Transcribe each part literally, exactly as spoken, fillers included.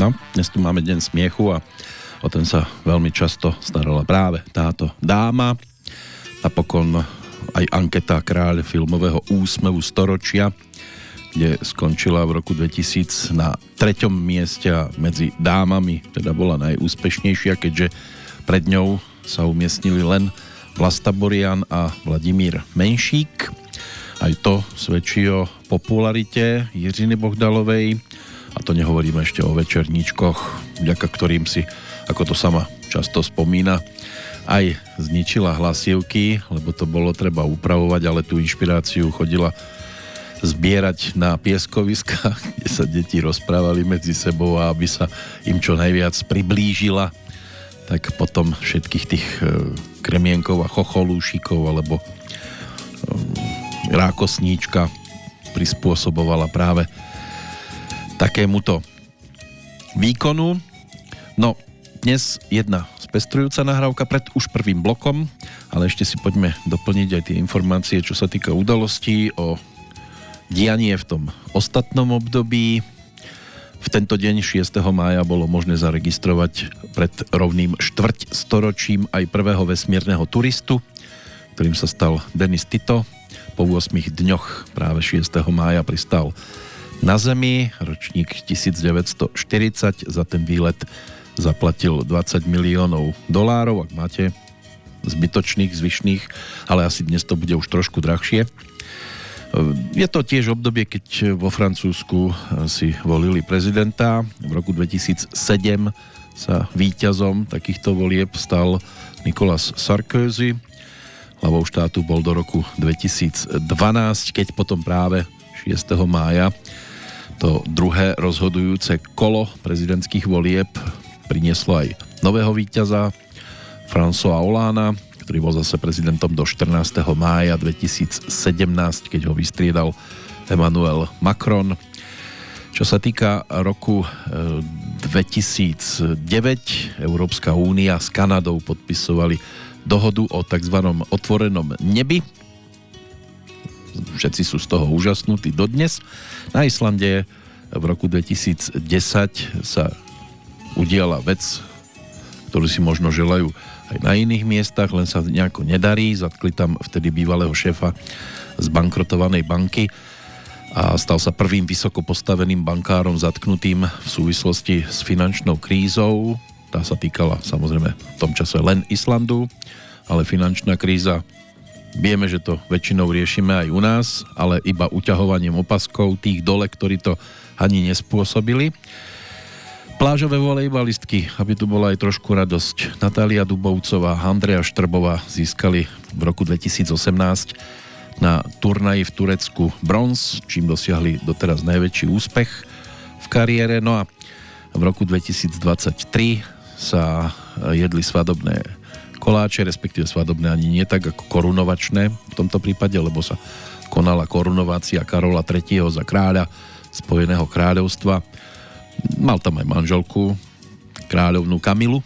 No, dnes tu máme deň smiechu a o ten sa veľmi často starala práve táto dáma. Napokon aj anketa Kráľ filmového úsmevu storočia, kde skončila v roku dvetisíc na treťom mieste a medzi dámami teda bola najúspešnejšia, keďže pred ňou sa umiestnili len Vlasta Borian a Vladimír Menšík. Aj to svedčí o popularite Jiřiny Bohdalovej. A to nehovoríme ešte o večerníčkoch, vďaka ktorým si, ako to sama často spomína, aj zničila hlasivky, lebo to bolo treba upravovať, ale tú inšpiráciu chodila zbierať na pieskoviskách, kde sa deti rozprávali medzi sebou a aby sa im čo najviac priblížila, tak potom všetkých tých kremienkov a chocholúšikov alebo rákosníčka prispôsobovala práve takémuto výkonu. No, dnes jedna spestrujúca nahrávka pred už prvým blokom, ale ešte si poďme doplniť aj tie informácie, čo sa týka udalostí o dianie v tom ostatnom období. V tento deň šiesteho mája bolo možné zaregistrovať pred rovným štvrť storočím aj prvého vesmírneho turistu, ktorým sa stal Denis Tito. Po ôsmich dňoch práve šiesteho mája pristal na Zemi, ročník devätnásťstoštyridsať, za ten výlet zaplatil dvadsať miliónov dolárov, ak máte zbytočných, zvyšných, ale asi dnes to bude už trošku drahšie. Je to tiež obdobie, keď vo Francúzsku si volili prezidenta. V roku dvetisícsedem sa víťazom takýchto volieb stal Nicolas Sarkozy. Hlavou štátu bol do roku dvetisícdvanásť, keď potom práve šiesteho mája to druhé rozhodujúce kolo prezidentských volieb prinieslo aj nového víťaza François Hollanda, ktorý bol zase prezidentom do štrnásteho mája dvetisícsedemnásť, keď ho vystriedal Emmanuel Macron. Čo sa týka roku dvetisícdeväť, Európska únia s Kanadou podpisovali dohodu o tzv. Otvorenom nebi. Všetci sú z toho úžasnutí dodnes. Na Islande v roku dvetisícdesať sa udiala vec, ktorú si možno želajú aj na iných miestach, len sa nejako nedarí. Zatkli tam vtedy bývalého šéfa zbankrotovanej banky a stal sa prvým vysoko postaveným bankárom zatknutým v súvislosti s finančnou krízou. Tá sa týkala samozrejme v tom čase len Islandu, ale finančná kríza, vieme, že to väčšinou riešime aj u nás, ale iba uťahovaním opaskov tých dole, ktorí to ani nespôsobili. Plážové volejbalistky, aby tu bola aj trošku radosť. Natália Dubovcová a Andrea Štrbová získali v roku dvetisícosemnásť na turnaji v Turecku bronz, čím dosiahli doteraz najväčší úspech v kariére. No a v roku dvetisícdvadsaťtri sa jedli svadobné koláče, respektíve svadobné ani nie tak ako korunovačné v tomto prípade, lebo sa konala korunovácia Karola tretieho za kráľa Spojeného kráľovstva. Mal tam aj manželku, kráľovnú Kamilu.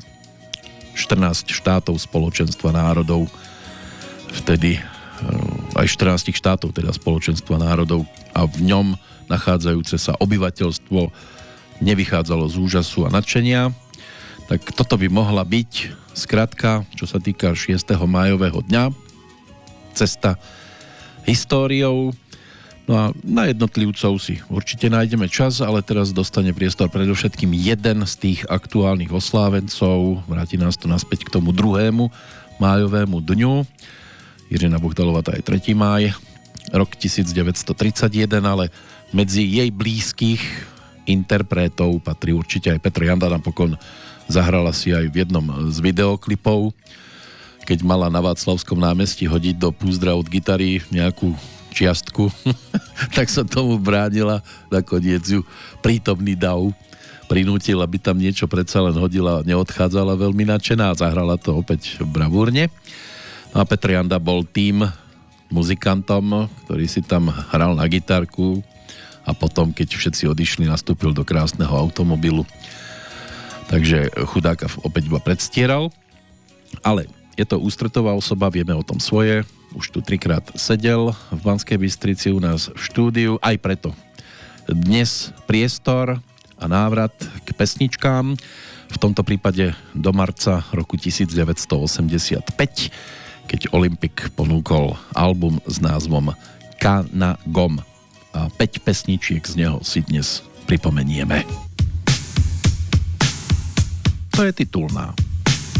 štrnásť štátov Spoločenstva národov, vtedy aj štrnásť štátov teda Spoločenstva národov a v ňom nachádzajúce sa obyvateľstvo nevychádzalo z úžasu a nadšenia. Tak toto by mohla byť skratka, čo sa týka šiesteho májového dňa, cesta históriou. No a na jednotlivcov si určite nájdeme čas, ale teraz dostane priestor predovšetkým jeden z tých aktuálnych oslávencov. Vráti nás to naspäť k tomu druhému májovému dňu. Jiřina Bohdalová, tá je tretí máj, rok devätnásťstotridsaťjeden, ale medzi jej blízkych interpretov patrí určite aj Petr Janda. Napokon zahrala si aj v jednom z videoklipov, keď mala na Václavskom námestí hodiť do púzdra od gitary nejakú čiastku, tak sa tomu bránila, nakoniec ju prítomný dav prinútil, aby tam niečo predsa len hodila, neodchádzala veľmi nadšená a zahrala to opäť bravúrne. No a Petr Janda bol tým muzikantom, ktorý si tam hral na gitárku a potom, keď všetci odišli, nastúpil do krásneho automobilu. Takže chudáka opäť iba predstieral, ale je to ústretová osoba, vieme o tom svoje. Už tu trikrát sedel v Banskej Bystrici u nás v štúdiu, aj preto dnes priestor a návrat k pesničkám, v tomto prípade do marca roku devätnásťstoosemdesiatpäť, keď Olympik ponúkol album s názvom Kana Gom a päť pesničiek z neho si dnes pripomenieme. To je titulná.